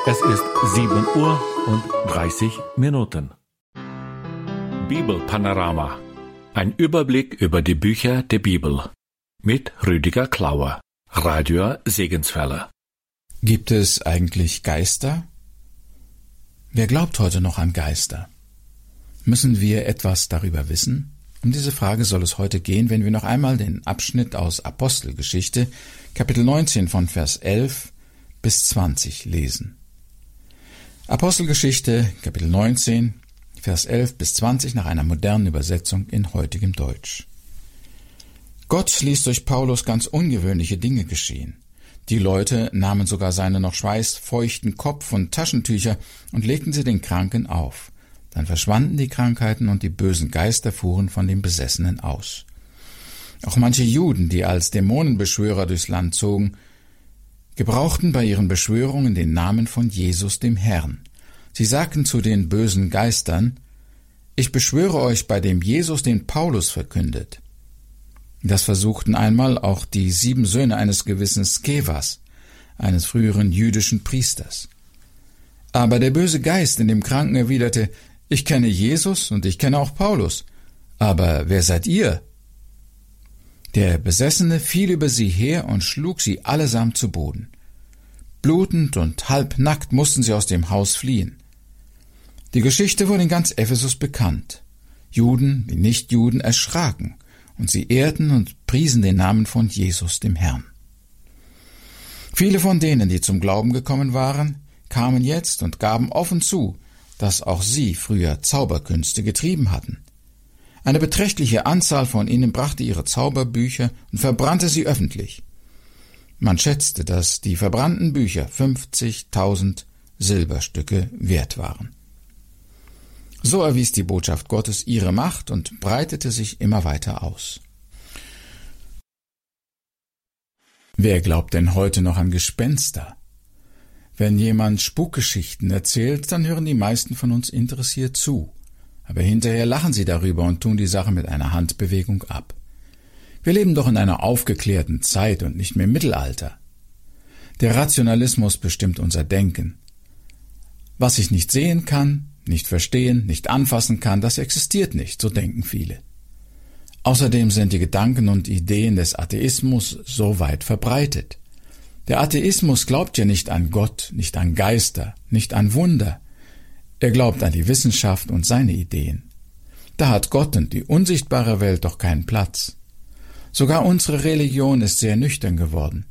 Es ist 7:30 Uhr. Bibelpanorama. Ein Überblick über die Bücher der Bibel. Mit Rüdiger Klauer, Radio Segenswelle. Gibt es eigentlich Geister? Wer glaubt heute noch an Geister? Müssen wir etwas darüber wissen? Um diese Frage soll es heute gehen, wenn wir noch einmal den Abschnitt aus Apostelgeschichte, Kapitel 19 von Vers 11 bis 20 lesen. Apostelgeschichte, Kapitel 19, Vers 11 bis 20 nach einer modernen Übersetzung in heutigem Deutsch. Gott ließ durch Paulus ganz ungewöhnliche Dinge geschehen. Die Leute nahmen sogar seine noch schweißfeuchten Kopf und Taschentücher und legten sie den Kranken auf. Dann verschwanden die Krankheiten und die bösen Geister fuhren von den Besessenen aus. Auch manche Juden, die als Dämonenbeschwörer durchs Land zogen, gebrauchten bei ihren Beschwörungen den Namen von Jesus dem Herrn. Sie sagten zu den bösen Geistern: Ich beschwöre euch bei dem Jesus, den Paulus verkündet. Das versuchten einmal auch die 7 Söhne eines gewissen Skevas, eines früheren jüdischen Priesters. Aber der böse Geist in dem Kranken erwiderte: Ich kenne Jesus und ich kenne auch Paulus, aber wer seid ihr? Der Besessene fiel über sie her und schlug sie allesamt zu Boden. Blutend und halbnackt mussten sie aus dem Haus fliehen. Die Geschichte wurde in ganz Ephesus bekannt. Juden wie Nichtjuden erschraken, und sie ehrten und priesen den Namen von Jesus, dem Herrn. Viele von denen, die zum Glauben gekommen waren, kamen jetzt und gaben offen zu, dass auch sie früher Zauberkünste getrieben hatten. Eine beträchtliche Anzahl von ihnen brachte ihre Zauberbücher und verbrannte sie öffentlich. Man schätzte, dass die verbrannten Bücher 50.000 Silberstücke wert waren. So erwies die Botschaft Gottes ihre Macht und breitete sich immer weiter aus. Wer glaubt denn heute noch an Gespenster? Wenn jemand Spukgeschichten erzählt, dann hören die meisten von uns interessiert zu. Aber hinterher lachen sie darüber und tun die Sache mit einer Handbewegung ab. Wir leben doch in einer aufgeklärten Zeit und nicht mehr im Mittelalter. Der Rationalismus bestimmt unser Denken. Was ich nicht sehen kann, nicht verstehen, nicht anfassen kann, das existiert nicht, so denken viele. Außerdem sind die Gedanken und Ideen des Atheismus so weit verbreitet. Der Atheismus glaubt ja nicht an Gott, nicht an Geister, nicht an Wunder. Er glaubt an die Wissenschaft und seine Ideen. Da hat Gott und die unsichtbare Welt doch keinen Platz. Sogar unsere Religion ist sehr nüchtern geworden.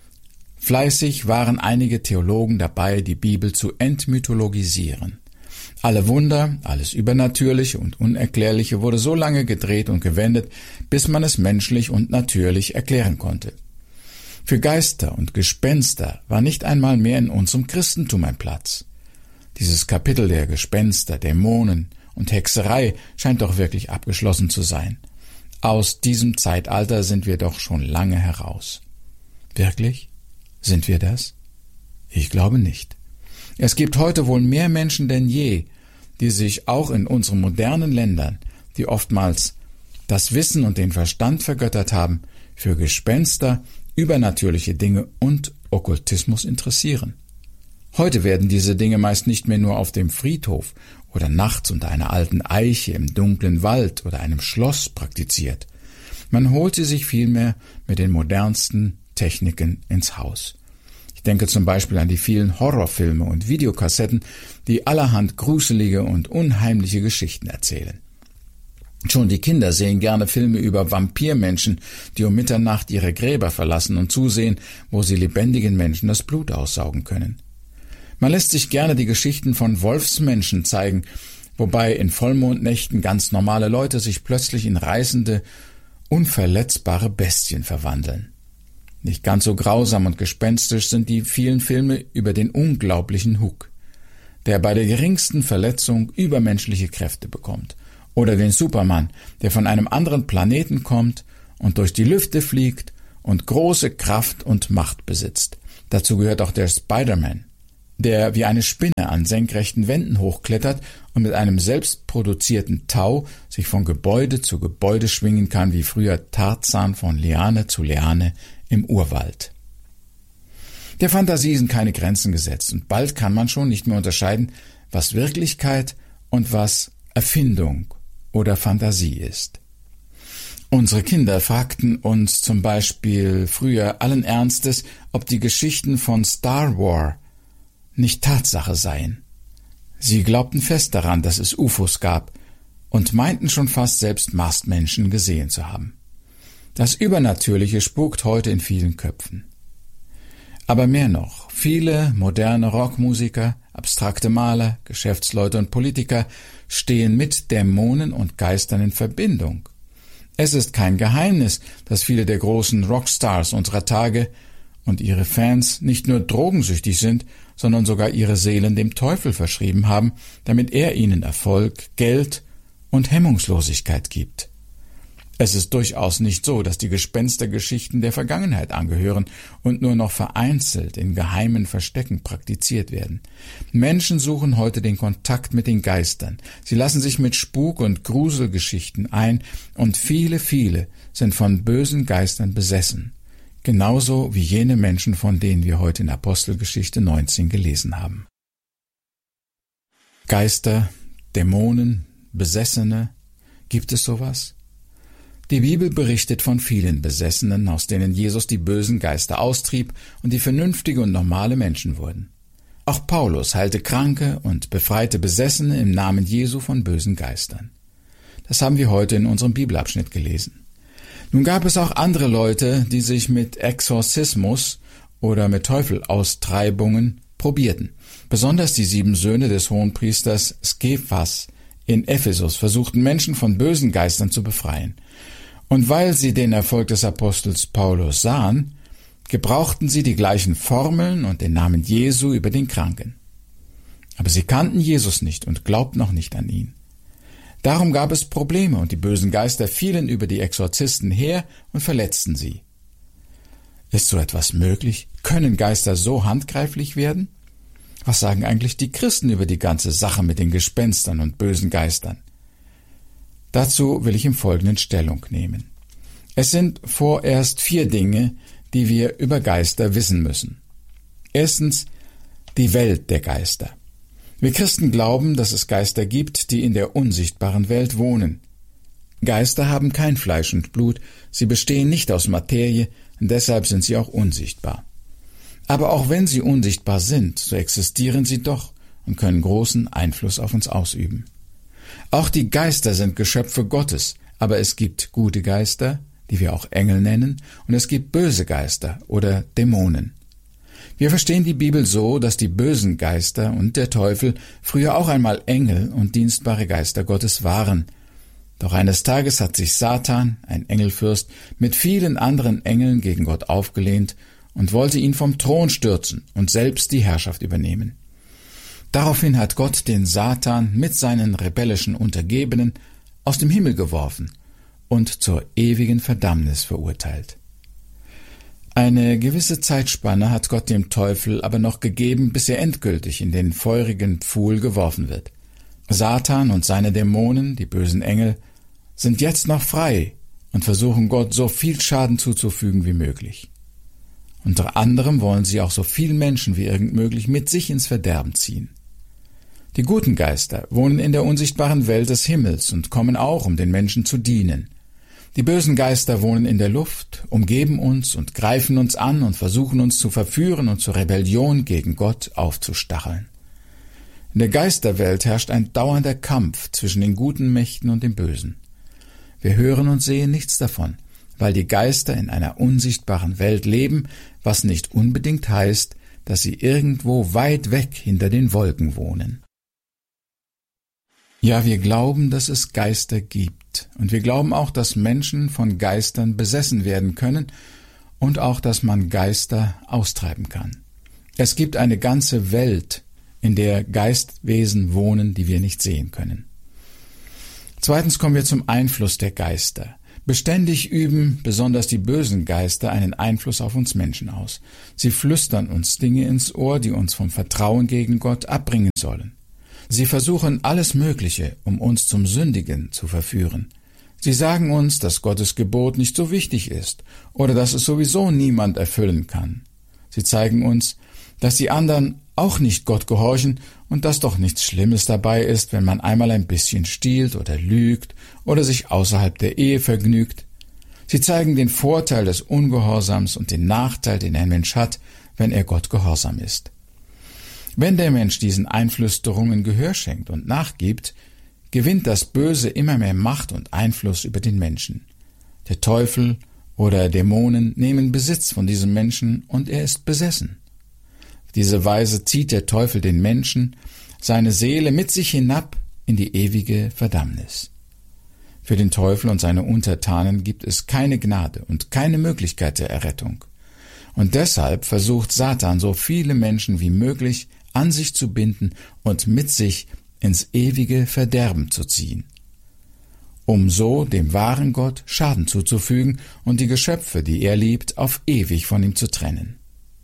Fleißig waren einige Theologen dabei, die Bibel zu entmythologisieren. Alle Wunder, alles Übernatürliche und Unerklärliche wurde so lange gedreht und gewendet, bis man es menschlich und natürlich erklären konnte. Für Geister und Gespenster war nicht einmal mehr in unserem Christentum ein Platz. Dieses Kapitel der Gespenster, Dämonen und Hexerei scheint doch wirklich abgeschlossen zu sein. Aus diesem Zeitalter sind wir doch schon lange heraus. Wirklich? Sind wir das? Ich glaube nicht. Es gibt heute wohl mehr Menschen denn je, die sich auch in unseren modernen Ländern, die oftmals das Wissen und den Verstand vergöttert haben, für Gespenster, übernatürliche Dinge und Okkultismus interessieren. Heute werden diese Dinge meist nicht mehr nur auf dem Friedhof oder nachts unter einer alten Eiche im dunklen Wald oder einem Schloss praktiziert. Man holt sie sich vielmehr mit den modernsten Techniken ins Haus. Ich denke zum Beispiel an die vielen Horrorfilme und Videokassetten, die allerhand gruselige und unheimliche Geschichten erzählen. Schon die Kinder sehen gerne Filme über Vampirmenschen, die um Mitternacht ihre Gräber verlassen und zusehen, wo sie lebendigen Menschen das Blut aussaugen können. Man lässt sich gerne die Geschichten von Wolfsmenschen zeigen, wobei in Vollmondnächten ganz normale Leute sich plötzlich in reißende, unverletzbare Bestien verwandeln. Nicht ganz so grausam und gespenstisch sind die vielen Filme über den unglaublichen Hulk, der bei der geringsten Verletzung übermenschliche Kräfte bekommt, oder den Superman, der von einem anderen Planeten kommt und durch die Lüfte fliegt und große Kraft und Macht besitzt. Dazu gehört auch der Spider-Man, der wie eine Spinne an senkrechten Wänden hochklettert und mit einem selbstproduzierten Tau sich von Gebäude zu Gebäude schwingen kann, wie früher Tarzan von Liane zu Liane im Urwald. Der Fantasie sind keine Grenzen gesetzt und bald kann man schon nicht mehr unterscheiden, was Wirklichkeit und was Erfindung oder Fantasie ist. Unsere Kinder fragten uns zum Beispiel früher allen Ernstes, ob die Geschichten von Star Wars nicht Tatsache seien. Sie glaubten fest daran, dass es UFOs gab und meinten schon fast selbst Marsmenschen gesehen zu haben. Das Übernatürliche spukt heute in vielen Köpfen. Aber mehr noch, viele moderne Rockmusiker, abstrakte Maler, Geschäftsleute und Politiker stehen mit Dämonen und Geistern in Verbindung. Es ist kein Geheimnis, dass viele der großen Rockstars unserer Tage und ihre Fans nicht nur drogensüchtig sind, sondern sogar ihre Seelen dem Teufel verschrieben haben, damit er ihnen Erfolg, Geld und Hemmungslosigkeit gibt. Es ist durchaus nicht so, dass die Gespenstergeschichten der Vergangenheit angehören und nur noch vereinzelt in geheimen Verstecken praktiziert werden. Menschen suchen heute den Kontakt mit den Geistern. Sie lassen sich mit Spuk- und Gruselgeschichten ein und viele sind von bösen Geistern besessen. Genauso wie jene Menschen, von denen wir heute in Apostelgeschichte 19 gelesen haben. Geister, Dämonen, Besessene, gibt es sowas? Die Bibel berichtet von vielen Besessenen, aus denen Jesus die bösen Geister austrieb und die vernünftige und normale Menschen wurden. Auch Paulus heilte Kranke und befreite Besessene im Namen Jesu von bösen Geistern. Das haben wir heute in unserem Bibelabschnitt gelesen. Nun gab es auch andere Leute, die sich mit Exorzismus oder mit Teufelaustreibungen probierten. Besonders die 7 Söhne des Hohenpriesters Skephas in Ephesus versuchten Menschen von bösen Geistern zu befreien. Und weil sie den Erfolg des Apostels Paulus sahen, gebrauchten sie die gleichen Formeln und den Namen Jesu über den Kranken. Aber sie kannten Jesus nicht und glaubten auch nicht an ihn. Darum gab es Probleme und die bösen Geister fielen über die Exorzisten her und verletzten sie. Ist so etwas möglich? Können Geister so handgreiflich werden? Was sagen eigentlich die Christen über die ganze Sache mit den Gespenstern und bösen Geistern? Dazu will ich im Folgenden Stellung nehmen. Es sind vorerst 4 Dinge, die wir über Geister wissen müssen. Erstens, die Welt der Geister. Wir Christen glauben, dass es Geister gibt, die in der unsichtbaren Welt wohnen. Geister haben kein Fleisch und Blut, sie bestehen nicht aus Materie, und deshalb sind sie auch unsichtbar. Aber auch wenn sie unsichtbar sind, so existieren sie doch und können großen Einfluss auf uns ausüben. Auch die Geister sind Geschöpfe Gottes, aber es gibt gute Geister, die wir auch Engel nennen, und es gibt böse Geister oder Dämonen. Wir verstehen die Bibel so, dass die bösen Geister und der Teufel früher auch einmal Engel und dienstbare Geister Gottes waren. Doch eines Tages hat sich Satan, ein Engelfürst, mit vielen anderen Engeln gegen Gott aufgelehnt und wollte ihn vom Thron stürzen und selbst die Herrschaft übernehmen. Daraufhin hat Gott den Satan mit seinen rebellischen Untergebenen aus dem Himmel geworfen und zur ewigen Verdammnis verurteilt. Eine gewisse Zeitspanne hat Gott dem Teufel aber noch gegeben, bis er endgültig in den feurigen Pfuhl geworfen wird. Satan und seine Dämonen, die bösen Engel, sind jetzt noch frei und versuchen Gott so viel Schaden zuzufügen wie möglich. Unter anderem wollen sie auch so viel Menschen wie irgend möglich mit sich ins Verderben ziehen. Die guten Geister wohnen in der unsichtbaren Welt des Himmels und kommen auch, um den Menschen zu dienen. Die bösen Geister wohnen in der Luft, umgeben uns und greifen uns an und versuchen uns zu verführen und zur Rebellion gegen Gott aufzustacheln. In der Geisterwelt herrscht ein dauernder Kampf zwischen den guten Mächten und den Bösen. Wir hören und sehen nichts davon, weil die Geister in einer unsichtbaren Welt leben, was nicht unbedingt heißt, dass sie irgendwo weit weg hinter den Wolken wohnen. Ja, wir glauben, dass es Geister gibt, und wir glauben auch, dass Menschen von Geistern besessen werden können und auch, dass man Geister austreiben kann. Es gibt eine ganze Welt, in der Geistwesen wohnen, die wir nicht sehen können. Zweitens kommen wir zum Einfluss der Geister. Beständig üben besonders die bösen Geister einen Einfluss auf uns Menschen aus. Sie flüstern uns Dinge ins Ohr, die uns vom Vertrauen gegen Gott abbringen sollen. Sie versuchen alles Mögliche, um uns zum Sündigen zu verführen. Sie sagen uns, dass Gottes Gebot nicht so wichtig ist oder dass es sowieso niemand erfüllen kann. Sie zeigen uns, dass die anderen auch nicht Gott gehorchen und dass doch nichts Schlimmes dabei ist, wenn man einmal ein bisschen stiehlt oder lügt oder sich außerhalb der Ehe vergnügt. Sie zeigen den Vorteil des Ungehorsams und den Nachteil, den ein Mensch hat, wenn er Gott gehorsam ist. Wenn der Mensch diesen Einflüsterungen Gehör schenkt und nachgibt, gewinnt das Böse immer mehr Macht und Einfluss über den Menschen. Der Teufel oder Dämonen nehmen Besitz von diesem Menschen und er ist besessen. Auf diese Weise zieht der Teufel den Menschen, seine Seele mit sich hinab in die ewige Verdammnis. Für den Teufel und seine Untertanen gibt es keine Gnade und keine Möglichkeit der Errettung. Und deshalb versucht Satan, so viele Menschen wie möglich an sich zu binden und mit sich ins ewige Verderben zu ziehen, um so dem wahren Gott Schaden zuzufügen und die Geschöpfe, die er liebt, auf ewig von ihm zu trennen.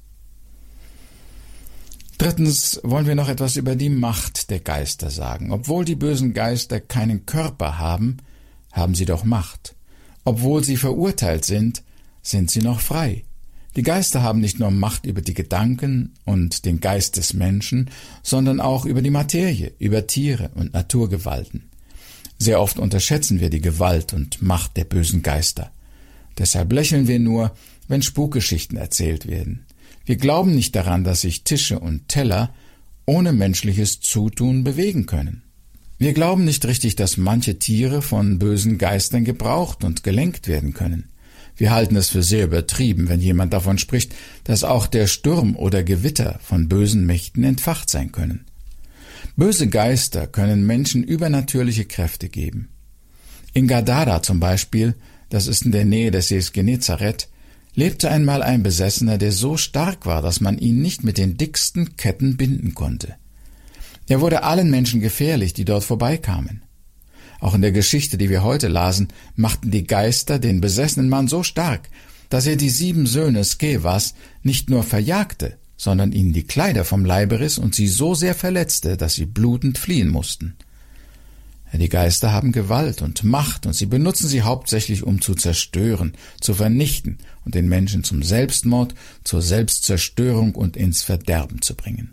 Drittens wollen wir noch etwas über die Macht der Geister sagen. Obwohl die bösen Geister keinen Körper haben, haben sie doch Macht. Obwohl sie verurteilt sind, sind sie noch frei. Die Geister haben nicht nur Macht über die Gedanken und den Geist des Menschen, sondern auch über die Materie, über Tiere und Naturgewalten. Sehr oft unterschätzen wir die Gewalt und Macht der bösen Geister. Deshalb lächeln wir nur, wenn Spukgeschichten erzählt werden. Wir glauben nicht daran, dass sich Tische und Teller ohne menschliches Zutun bewegen können. Wir glauben nicht richtig, dass manche Tiere von bösen Geistern gebraucht und gelenkt werden können. Wir halten es für sehr übertrieben, wenn jemand davon spricht, dass auch der Sturm oder Gewitter von bösen Mächten entfacht sein können. Böse Geister können Menschen übernatürliche Kräfte geben. In Gadara zum Beispiel, das ist in der Nähe des Sees Genezareth, lebte einmal ein Besessener, der so stark war, dass man ihn nicht mit den dicksten Ketten binden konnte. Er wurde allen Menschen gefährlich, die dort vorbeikamen. Auch in der Geschichte, die wir heute lasen, machten die Geister den besessenen Mann so stark, dass er die 7 Söhne Skevas nicht nur verjagte, sondern ihnen die Kleider vom Leibe riss und sie so sehr verletzte, dass sie blutend fliehen mussten. Die Geister haben Gewalt und Macht und sie benutzen sie hauptsächlich, um zu zerstören, zu vernichten und den Menschen zum Selbstmord, zur Selbstzerstörung und ins Verderben zu bringen.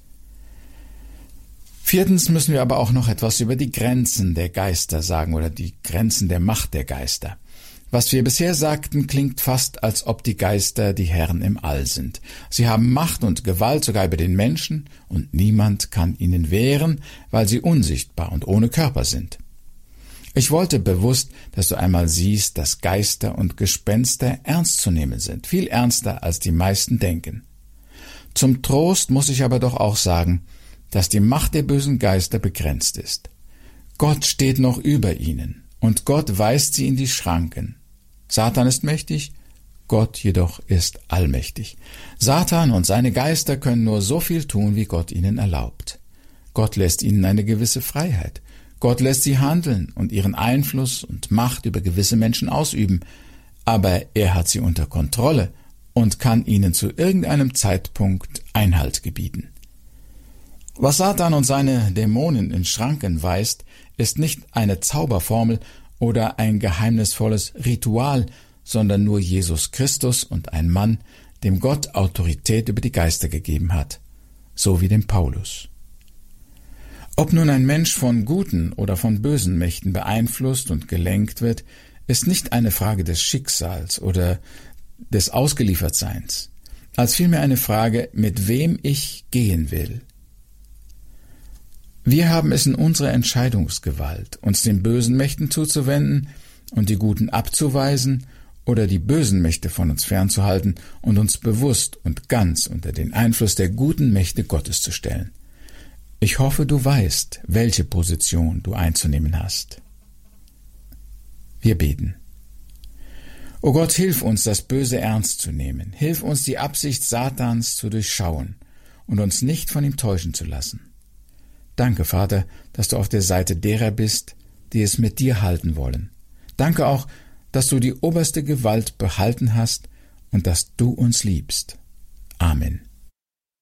Viertens müssen wir aber auch noch etwas über die Grenzen der Geister sagen oder die Grenzen der Macht der Geister. Was wir bisher sagten, klingt fast, als ob die Geister die Herren im All sind. Sie haben Macht und Gewalt sogar über den Menschen und niemand kann ihnen wehren, weil sie unsichtbar und ohne Körper sind. Ich wollte bewusst, dass du einmal siehst, dass Geister und Gespenster ernst zu nehmen sind, viel ernster als die meisten denken. Zum Trost muss ich aber doch auch sagen, dass die Macht der bösen Geister begrenzt ist. Gott steht noch über ihnen und Gott weist sie in die Schranken. Satan ist mächtig, Gott jedoch ist allmächtig. Satan und seine Geister können nur so viel tun, wie Gott ihnen erlaubt. Gott lässt ihnen eine gewisse Freiheit. Gott lässt sie handeln und ihren Einfluss und Macht über gewisse Menschen ausüben, aber er hat sie unter Kontrolle und kann ihnen zu irgendeinem Zeitpunkt Einhalt gebieten. Was Satan und seine Dämonen in Schranken weist, ist nicht eine Zauberformel oder ein geheimnisvolles Ritual, sondern nur Jesus Christus und ein Mann, dem Gott Autorität über die Geister gegeben hat, so wie dem Paulus. Ob nun ein Mensch von guten oder von bösen Mächten beeinflusst und gelenkt wird, ist nicht eine Frage des Schicksals oder des Ausgeliefertseins, als vielmehr eine Frage, mit wem ich gehen will. Wir haben es in unserer Entscheidungsgewalt, uns den bösen Mächten zuzuwenden und die Guten abzuweisen oder die bösen Mächte von uns fernzuhalten und uns bewusst und ganz unter den Einfluss der guten Mächte Gottes zu stellen. Ich hoffe, du weißt, welche Position du einzunehmen hast. Wir beten. O Gott, hilf uns, das Böse ernst zu nehmen. Hilf uns, die Absicht Satans zu durchschauen und uns nicht von ihm täuschen zu lassen. Danke, Vater, dass du auf der Seite derer bist, die es mit dir halten wollen. Danke auch, dass du die oberste Gewalt behalten hast und dass du uns liebst. Amen.